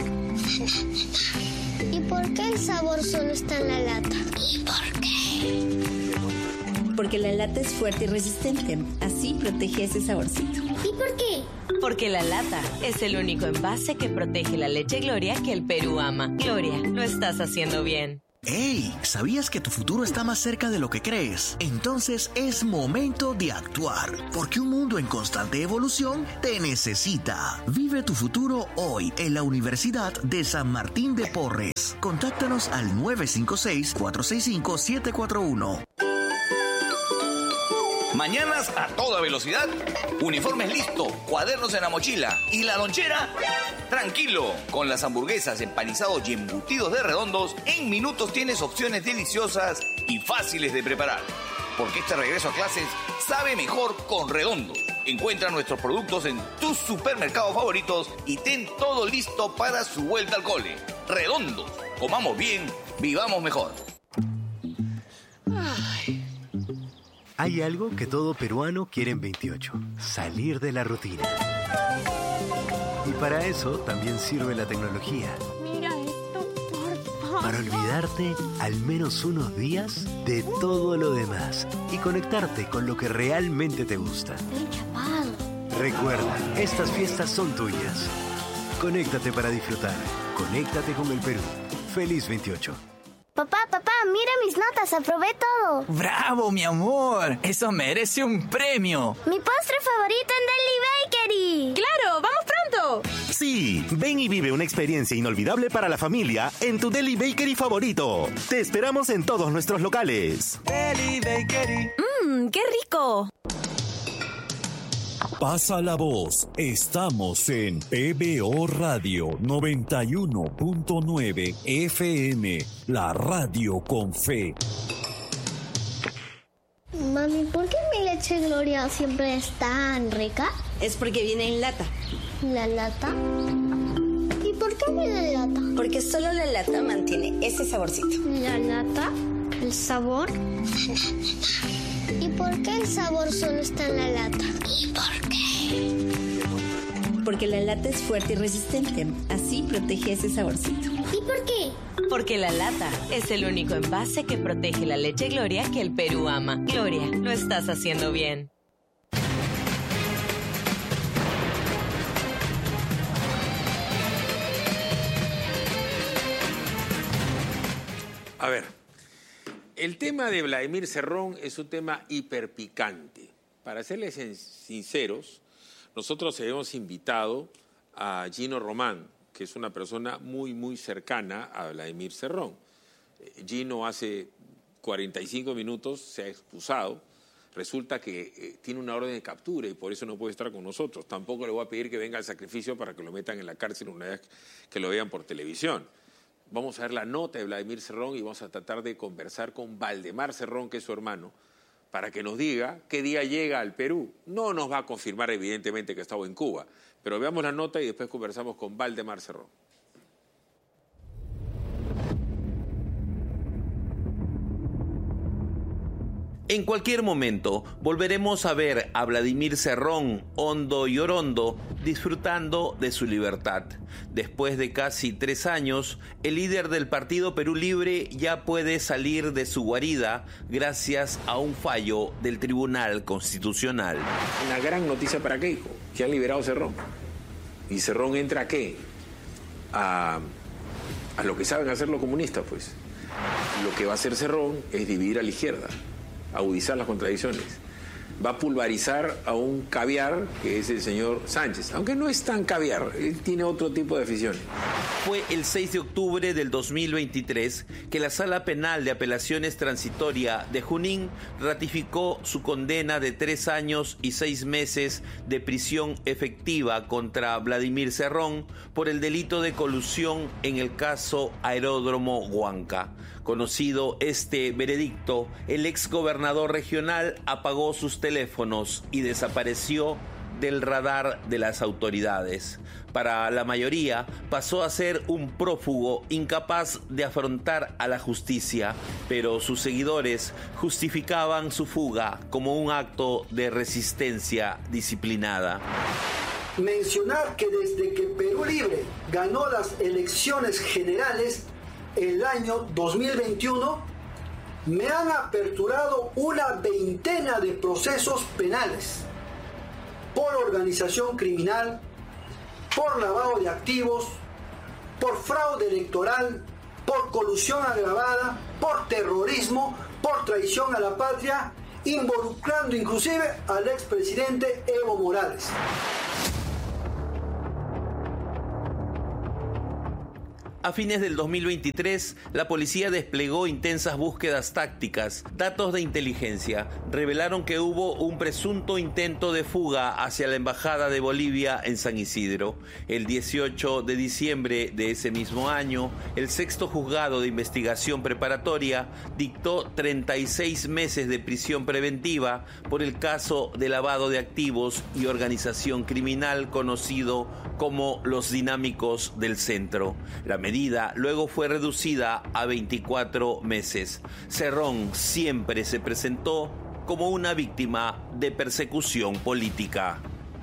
¿Y por qué el sabor solo está en la lata? ¿Y por qué? Porque la lata es fuerte y resistente. Así protege ese saborcito. ¿Y por qué? Porque la lata es el único envase que protege la leche Gloria que el Perú ama. Gloria, lo estás haciendo bien. ¡Hey! ¿Sabías que tu futuro está más cerca de lo que crees? Entonces es momento de actuar, porque un mundo en constante evolución te necesita. Vive tu futuro hoy en la Universidad de San Martín de Porres. Contáctanos al 956-465-741. Mañanas a toda velocidad, uniformes listos, cuadernos en la mochila y la lonchera. Tranquilo, con las hamburguesas, empanizados y embutidos de Redondos, en minutos tienes opciones deliciosas y fáciles de preparar. Porque este regreso a clases sabe mejor con Redondos. Encuentra nuestros productos en tus supermercados favoritos y ten todo listo para su vuelta al cole. Redondos, comamos bien, vivamos mejor. Hay algo que todo peruano quiere en 28, salir de la rutina. Y para eso también sirve la tecnología. Mira esto, por favor. Para olvidarte al menos unos días de todo lo demás y conectarte con lo que realmente te gusta. Estoy chapado. Recuerda, estas fiestas son tuyas. Conéctate para disfrutar. Conéctate con el Perú. Feliz 28. Papá, mira mis notas, aprobé todo. ¡Bravo, mi amor! ¡Eso merece un premio! Mi postre favorito en Deli Bakery. ¡Claro! ¡Vamos pronto! Sí, ven y vive una experiencia inolvidable para la familia en tu Deli Bakery favorito. Te esperamos en todos nuestros locales. Deli Bakery. ¡Qué rico! Pasa la voz. Estamos en PBO Radio 91.9 FM, la radio con fe. Mami, ¿por qué mi leche Gloria siempre es tan rica? Es porque viene en lata. ¿La lata? ¿Y por qué viene en lata? Porque solo la lata mantiene ese saborcito. ¿La lata? ¿El sabor? ¿Y por qué el sabor solo está en la lata? ¿Y por qué? Porque la lata es fuerte y resistente. Así protege ese saborcito. ¿Y por qué? Porque la lata es el único envase que protege la leche Gloria que el Perú ama. Gloria, lo estás haciendo bien. A ver, el tema de Vladimir Cerrón es un tema hiperpicante. Para serles sinceros, nosotros hemos invitado a Gino Román, que es una persona muy, muy cercana a Vladimir Cerrón. Gino hace 45 minutos se ha excusado. Resulta que tiene una orden de captura y por eso no puede estar con nosotros. Tampoco le voy a pedir que venga al sacrificio para que lo metan en la cárcel una vez que lo vean por televisión. Vamos a ver la nota de Vladimir Cerrón y vamos a tratar de conversar con Valdemar Cerrón, que es su hermano, para que nos diga qué día llega al Perú. No nos va a confirmar, evidentemente, que ha estado en Cuba, pero veamos la nota y después conversamos con Valdemar Cerrón. En cualquier momento volveremos a ver a Vladimir Cerrón, hondo y orondo, disfrutando de su libertad. Después de casi 3 años, el líder del Partido Perú Libre ya puede salir de su guarida gracias a un fallo del Tribunal Constitucional. Una gran noticia para Keiko, que han liberado a Cerrón. ¿Y Cerrón entra a qué? A lo que saben hacer los comunistas, pues. Lo que va a hacer Cerrón es dividir a la izquierda, agudizar las contradicciones. Va a pulverizar a un caviar que es el señor Sánchez, aunque no es tan caviar, él tiene otro tipo de aficiones. Fue el 6 de octubre del 2023 que la Sala Penal de Apelaciones Transitoria de Junín ratificó su condena de 3 años y 6 meses de prisión efectiva contra Vladimir Cerrón por el delito de colusión en el caso Aeródromo Huanca. Conocido este veredicto, el exgobernador regional apagó sus teléfonos y desapareció del radar de las autoridades. Para la mayoría, pasó a ser un prófugo incapaz de afrontar a la justicia, pero sus seguidores justificaban su fuga como un acto de resistencia disciplinada. Mencionar que desde que Perú Libre ganó las elecciones generales el año 2021, me han aperturado una veintena de procesos penales. por organización criminal, por lavado de activos, por fraude electoral, por colusión agravada, por terrorismo, por traición a la patria, involucrando inclusive al expresidente Evo Morales. A fines del 2023, la policía desplegó intensas búsquedas tácticas. Datos de inteligencia revelaron que hubo un presunto intento de fuga hacia la Embajada de Bolivia en San Isidro. El 18 de diciembre de ese mismo año, el sexto juzgado de investigación preparatoria dictó 36 meses de prisión preventiva por el caso de lavado de activos y organización criminal conocido como los dinámicos del centro. La medida luego fue reducida a 24 meses. Cerrón siempre se presentó como una víctima de persecución política.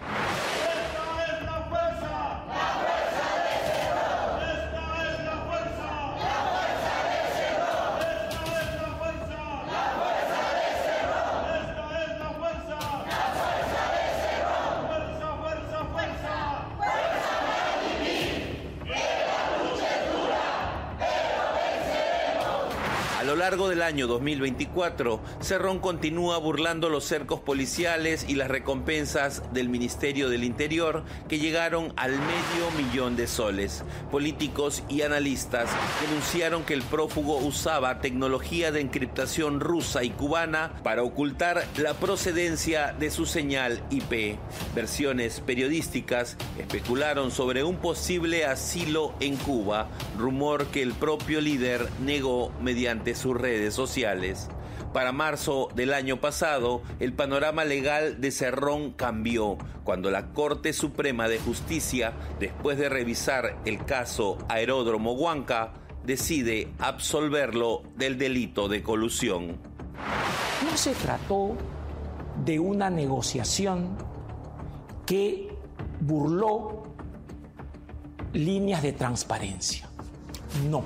A lo largo del año 2024, Cerrón continúa burlando los cercos policiales y las recompensas del Ministerio del Interior, que llegaron al $500,000 de soles. Políticos y analistas denunciaron que el prófugo usaba tecnología de encriptación rusa y cubana para ocultar la procedencia de su señal IP. Versiones periodísticas especularon sobre un posible asilo en Cuba, rumor que el propio líder negó mediante sus redes sociales. Para marzo del año pasado, el panorama legal de Cerrón cambió cuando la Corte Suprema de Justicia, después de revisar el caso Aeródromo Huanca, decide absolverlo del delito de colusión. No se trató de una negociación que burló líneas de transparencia. No.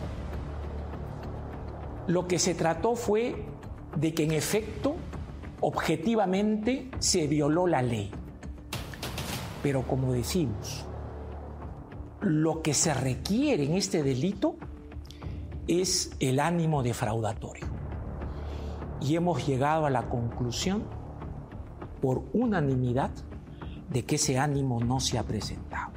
Lo que se trató fue de que en efecto, objetivamente, se violó la ley. Pero como decimos, lo que se requiere en este delito es el ánimo defraudatorio. Y hemos llegado a la conclusión, por unanimidad, de que ese ánimo no se ha presentado.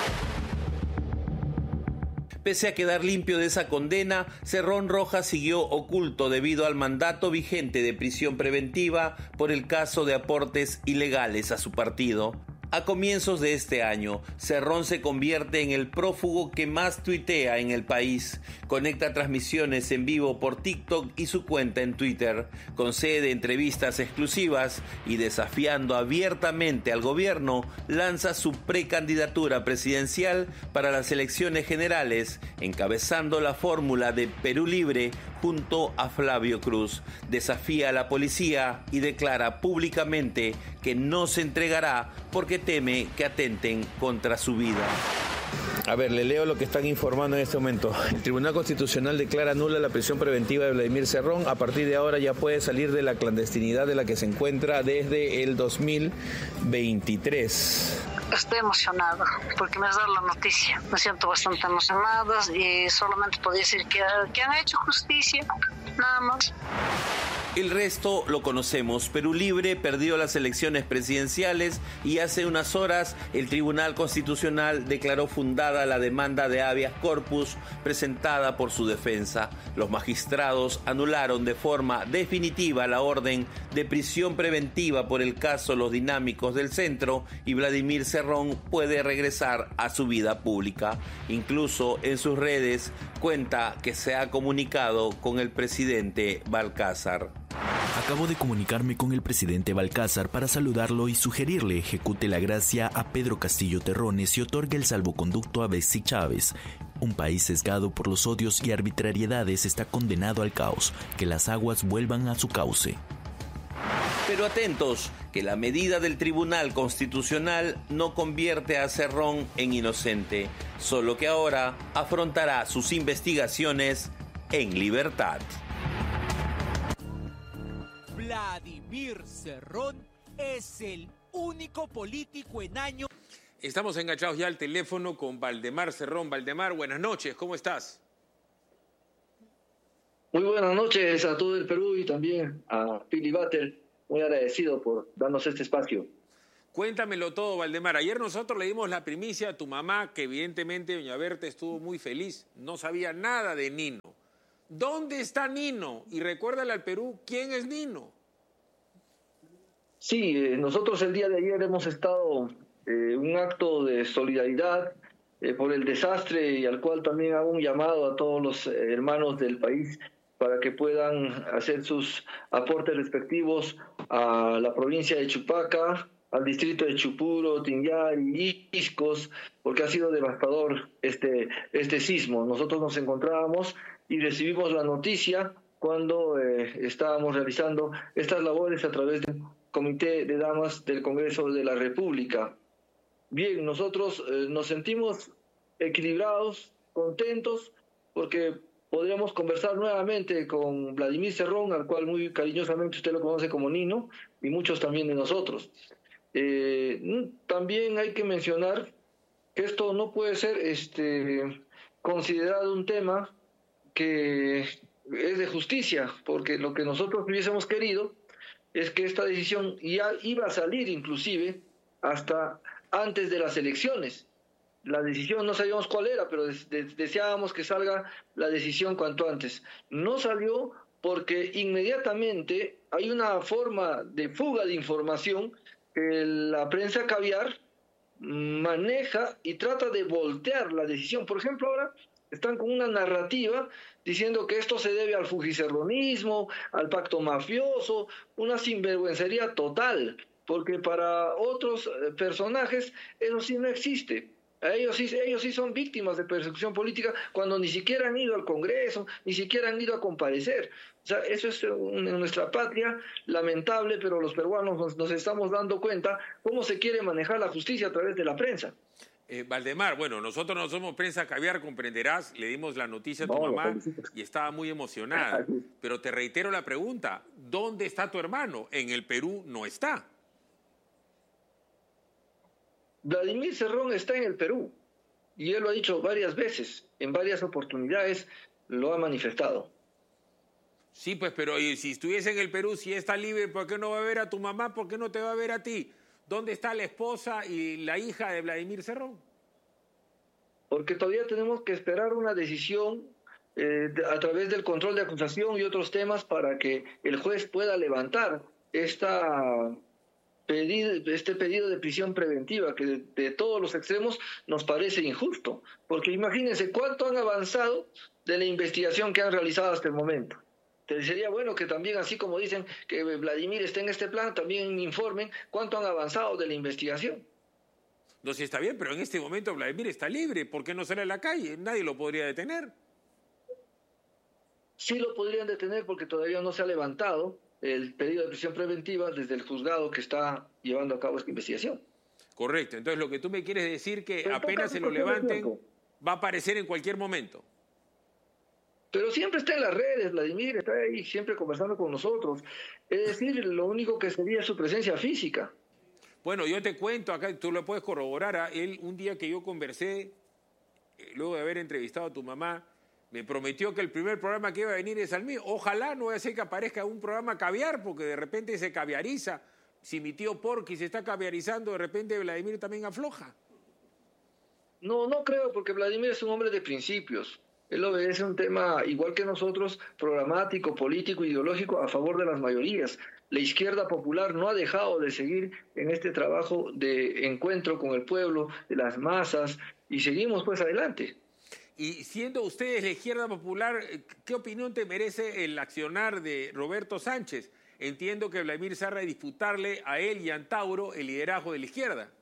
Pese a quedar limpio de esa condena, Cerrón Rojas siguió oculto debido al mandato vigente de prisión preventiva por el caso de aportes ilegales a su partido. A comienzos de este año, Cerrón se convierte en el prófugo que más tuitea en el país. Conecta transmisiones en vivo por TikTok y su cuenta en Twitter. Concede entrevistas exclusivas y, desafiando abiertamente al gobierno, lanza su precandidatura presidencial para las elecciones generales, encabezando la fórmula de Perú Libre junto a Flavio Cruz. Desafía a la policía y declara públicamente que no se entregará porque teme que atenten contra su vida. A ver, le leo lo que están informando en este momento. El Tribunal Constitucional declara nula la prisión preventiva de Vladimir Cerrón. A partir de ahora ya puede salir de la clandestinidad de la que se encuentra desde el 2023. Estoy emocionado porque me has dado la noticia. Me siento bastante emocionada y solamente podría decir que han hecho justicia, nada más. El resto lo conocemos. Perú Libre perdió las elecciones presidenciales y hace unas horas el Tribunal Constitucional declaró fundada la demanda de habeas corpus presentada por su defensa. Los magistrados anularon de forma definitiva la orden de prisión preventiva por el caso Los Dinámicos del Centro y Vladimir Cerrón puede regresar a su vida pública. Incluso en sus redes cuenta que se ha comunicado con el presidente Balcázar. Acabo de comunicarme con el presidente Balcázar para saludarlo y sugerirle ejecute la gracia a Pedro Castillo Terrones y otorgue el salvoconducto a Betsy Chávez. Un país sesgado por los odios y arbitrariedades está condenado al caos. Que las aguas vuelvan a su cauce. Pero atentos, que la medida del Tribunal Constitucional no convierte a Cerrón en inocente, solo que ahora afrontará sus investigaciones en libertad. Vladimir Cerrón es el único político en años. Estamos enganchados ya al teléfono con Valdemar Cerrón. Valdemar, buenas noches, ¿cómo estás? Muy buenas noches a todo el Perú y también a Pili Batel. Muy agradecido por darnos este espacio. Cuéntamelo todo, Valdemar. Ayer nosotros le dimos la primicia a tu mamá, que evidentemente doña Berta estuvo muy feliz. No sabía nada de Nino. ¿Dónde está Nino? Y recuérdale al Perú, ¿quién es Nino? Sí, nosotros el día de ayer hemos estado un acto de solidaridad por el desastre y al cual también hago un llamado a todos los hermanos del país para que puedan hacer sus aportes respectivos a la provincia de Chupaca, al distrito de Chupuro, Tinyay y Iscos, porque ha sido devastador este sismo. Nosotros nos encontrábamos y recibimos la noticia cuando estábamos realizando estas labores a través del Comité de Damas del Congreso de la República. Bien, nosotros nos sentimos equilibrados, contentos, porque podríamos conversar nuevamente con Vladimir Cerrón, al cual muy cariñosamente usted lo conoce como Nino, y muchos también de nosotros. También hay que mencionar que esto no puede ser considerado un tema que es de justicia, porque lo que nosotros hubiésemos querido es que esta decisión ya iba a salir inclusive hasta antes de las elecciones. La decisión no sabíamos cuál era, pero deseábamos que salga la decisión cuanto antes. No salió porque inmediatamente hay una forma de fuga de información que la prensa caviar maneja y trata de voltear la decisión. Por ejemplo, ahora están con una narrativa diciendo que esto se debe al fujicerronismo, al pacto mafioso, una sinvergüencería total, porque para otros personajes eso sí no existe. Ellos sí son víctimas de persecución política cuando ni siquiera han ido al Congreso, ni siquiera han ido a comparecer. O sea, eso es en nuestra patria lamentable, pero los peruanos nos estamos dando cuenta cómo se quiere manejar la justicia a través de la prensa. Valdemar, bueno, nosotros no somos prensa caviar, comprenderás, le dimos la noticia a tu mamá y estaba muy emocionada. Pero te reitero la pregunta, ¿dónde está tu hermano? En el Perú no está. Vladimir Cerrón está en el Perú y él lo ha dicho varias veces, en varias oportunidades lo ha manifestado. Sí, pues, pero si estuviese en el Perú, si está libre, ¿por qué no va a ver a tu mamá? ¿Por qué no te va a ver a ti? ¿Dónde está la esposa y la hija de Vladimir Cerrón? Porque todavía tenemos que esperar una decisión a través del control de acusación y otros temas para que el juez pueda levantar este pedido de prisión preventiva, que de todos los extremos nos parece injusto. Porque imagínense cuánto han avanzado de la investigación que han realizado hasta el momento. Sería bueno que también, así como dicen que Vladimir está en este plan, también informen cuánto han avanzado de la investigación. No, sí está bien, pero en este momento Vladimir está libre. ¿Por qué no sale a la calle? Nadie lo podría detener. Sí lo podrían detener porque todavía no se ha levantado el pedido de prisión preventiva desde el juzgado que está llevando a cabo esta investigación. Correcto. Entonces lo que tú me quieres decir que apenas se lo levanten, va a aparecer en cualquier momento. Pero siempre está en las redes, Vladimir, está ahí siempre conversando con nosotros. Es decir, lo único que sería es su presencia física. Bueno, yo te cuento acá, tú lo puedes corroborar. A él, un día que yo conversé, luego de haber entrevistado a tu mamá, me prometió que el primer programa que iba a venir es al mío. Ojalá no vaya a ser que aparezca un programa caviar, porque de repente se caviariza. Si mi tío Porky se está caviarizando, de repente Vladimir también afloja. No creo, porque Vladimir es un hombre de principios. Él obedece un tema, igual que nosotros, programático, político, ideológico, a favor de las mayorías. La izquierda popular no ha dejado de seguir en este trabajo de encuentro con el pueblo, de las masas, y seguimos pues adelante. Y siendo ustedes la izquierda popular, ¿qué opinión te merece el accionar de Roberto Sánchez? Entiendo que Vladimir Cerrón de disputarle a él y a Antauro el liderazgo de la izquierda.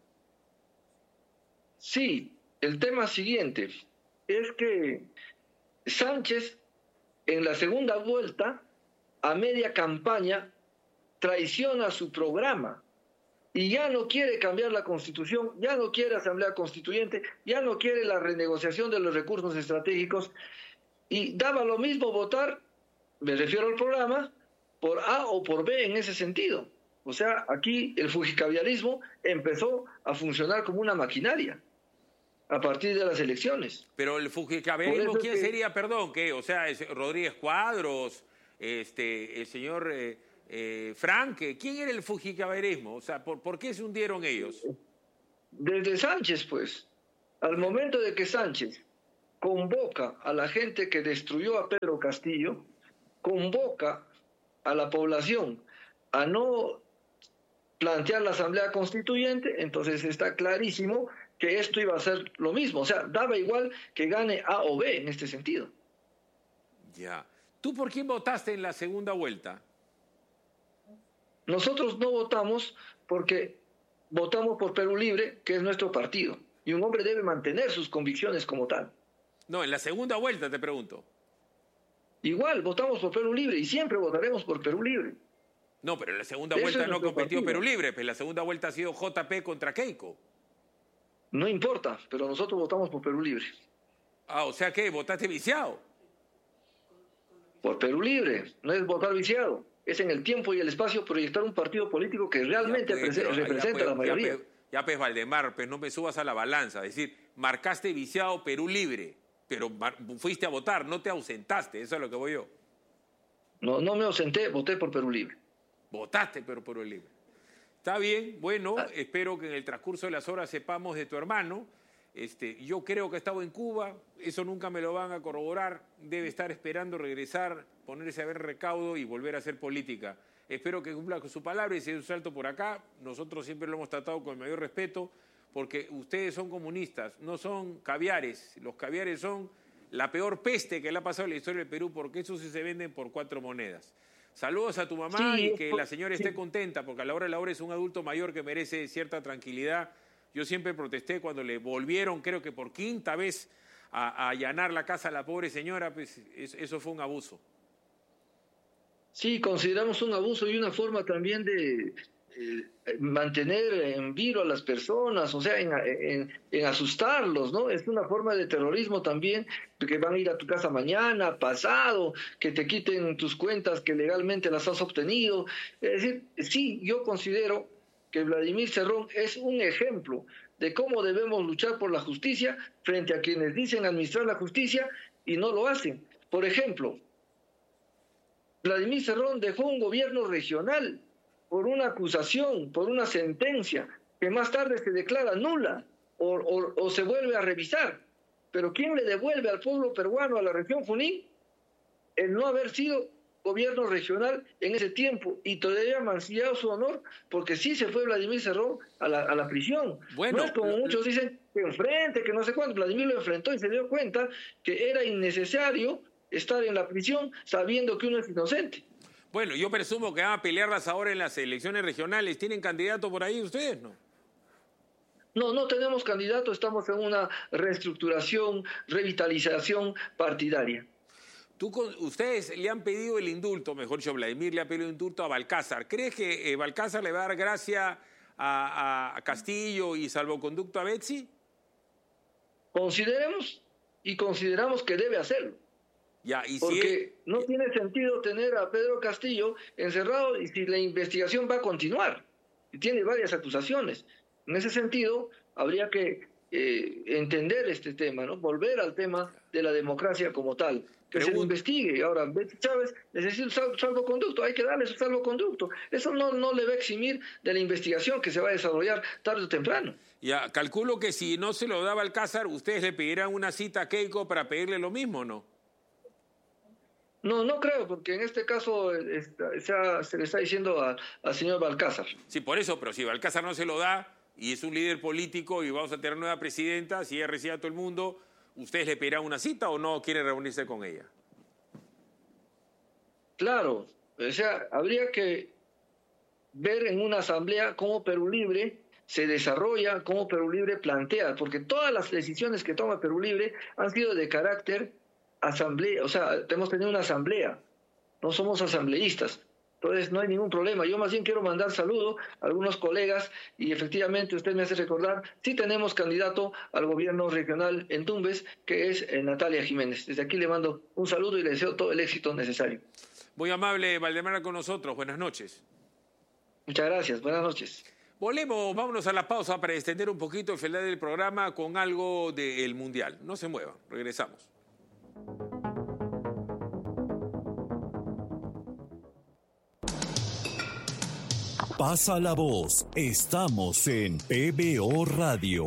Sí, el tema siguiente es que Sánchez, en la segunda vuelta, a media campaña, traiciona su programa y ya no quiere cambiar la Constitución, ya no quiere asamblea constituyente, ya no quiere la renegociación de los recursos estratégicos y daba lo mismo votar, me refiero al programa, por A o por B en ese sentido. O sea, aquí el fujicaviarismo empezó a funcionar como una maquinaria a partir de las elecciones. Pero el fujicaviarismo, ¿quién sería, perdón? ¿Qué? O sea, Rodríguez Cuadros, el señor Frank, ¿quién era el fujicaviarismo? O sea, ¿por qué se hundieron ellos? Desde Sánchez, pues. Al momento de que Sánchez convoca a la gente que destruyó a Pedro Castillo, convoca a la población a no plantear la Asamblea Constituyente, entonces está clarísimo que esto iba a ser lo mismo. O sea, daba igual que gane A o B en este sentido. Ya. ¿Tú por quién votaste en la segunda vuelta? Nosotros no votamos porque votamos por Perú Libre, que es nuestro partido. Y un hombre debe mantener sus convicciones como tal. No, en la segunda vuelta te pregunto. Igual, votamos por Perú Libre y siempre votaremos por Perú Libre. No, pero en la segunda vuelta no competió Perú Libre, pero la segunda vuelta ha sido JP contra Keiko. No importa, pero nosotros votamos por Perú Libre. Ah, o sea que votaste viciado. Por Perú Libre, no es votar viciado. Es en el tiempo y el espacio proyectar un partido político que realmente representa a la mayoría. Ya pues, Valdemar, pues no me subas a la balanza. Es decir, marcaste viciado Perú Libre, pero fuiste a votar, no te ausentaste, eso es lo que voy yo. No me ausenté, voté por Perú Libre. Votaste, pero Perú Libre. Está bien, bueno, espero que en el transcurso de las horas sepamos de tu hermano. Yo creo que ha estado en Cuba, eso nunca me lo van a corroborar, debe estar esperando regresar, ponerse a ver recaudo y volver a hacer política. Espero que cumpla con su palabra y se dé un salto por acá. Nosotros siempre lo hemos tratado con el mayor respeto, porque ustedes son comunistas, no son caviares. Los caviares son la peor peste que le ha pasado en la historia del Perú, porque esos sí se venden por 4 monedas. Saludos a tu mamá y que la señora esté contenta, porque a la hora de la hora es un adulto mayor que merece cierta tranquilidad. Yo siempre protesté cuando le volvieron, creo que por 5ª vez, a allanar la casa a la pobre señora, pues eso fue un abuso. Sí, consideramos un abuso y una forma también de mantener en vilo a las personas, o sea, en asustarlos, ¿no? Es una forma de terrorismo también, que van a ir a tu casa mañana, pasado, que te quiten tus cuentas que legalmente las has obtenido. Es decir, sí, yo considero que Vladimir Cerrón es un ejemplo de cómo debemos luchar por la justicia frente a quienes dicen administrar la justicia y no lo hacen. Por ejemplo, Vladimir Cerrón dejó un gobierno regional por una acusación, por una sentencia, que más tarde se declara nula o se vuelve a revisar. Pero ¿quién le devuelve al pueblo peruano, a la región Junín, el no haber sido gobierno regional en ese tiempo y todavía mancillado su honor? Porque sí se fue Vladimir Cerrón a la prisión. Bueno, no es como muchos dicen que enfrente, que no sé cuánto. Vladimir lo enfrentó y se dio cuenta que era innecesario estar en la prisión sabiendo que uno es inocente. Bueno, yo presumo que van a pelearlas ahora en las elecciones regionales. ¿Tienen candidato por ahí ustedes, no? No tenemos candidato, estamos en una reestructuración, revitalización partidaria. Ustedes le han pedido el indulto, mejor dicho, Vladimir le ha pedido el indulto a Balcázar. ¿Crees que Balcázar le va a dar gracia a Castillo y salvoconducto a Betsy? Consideramos que debe hacerlo. Ya, porque no tiene sentido tener a Pedro Castillo encerrado y si la investigación va a continuar. Y tiene varias acusaciones. En ese sentido, habría que entender este tema, ¿no? Volver al tema de la democracia como tal. Que se investigue. Ahora, Betsy Chávez necesita un salvoconducto, hay que darle su salvoconducto. Eso no le va a eximir de la investigación que se va a desarrollar tarde o temprano. Ya, calculo que si no se lo daba Balcázar, ustedes le pedirán una cita a Keiko para pedirle lo mismo, ¿no? No creo, porque en este caso se le está diciendo al señor Balcázar. Sí, por eso, pero si Balcázar no se lo da y es un líder político y vamos a tener nueva presidenta, si ella recibe a todo el mundo, ¿ustedes le pedirán una cita o no quieren reunirse con ella? Claro, o sea, habría que ver en una asamblea cómo Perú Libre se desarrolla, cómo Perú Libre plantea, porque todas las decisiones que toma Perú Libre han sido de carácter asamblea, o sea, hemos tenido una asamblea, no somos asambleístas, entonces no hay ningún problema. Yo más bien quiero mandar saludo a algunos colegas y efectivamente usted me hace recordar, sí tenemos candidato al gobierno regional en Tumbes, que es Natalia Jiménez. Desde aquí le mando un saludo y le deseo todo el éxito necesario. Muy amable, Valdemar, con nosotros. Buenas noches. Muchas gracias, buenas noches. Volvemos, vámonos a la pausa para extender un poquito el final del programa con algo del Mundial. No se muevan, regresamos. Pasa la voz, estamos en PBO Radio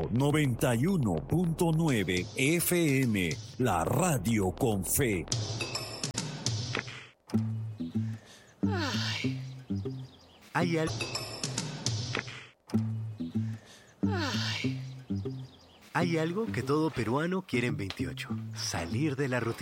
91.9 FM, la radio con fe. Hay algo que todo peruano quiere en 28, salir de la rutina.